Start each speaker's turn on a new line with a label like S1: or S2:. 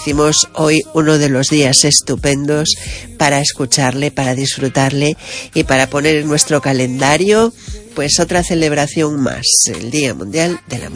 S1: decimos, hoy uno de los días estupendos para escucharle, para disfrutarle y para poner en nuestro calendario pues otra celebración más, el Día Mundial de la Música.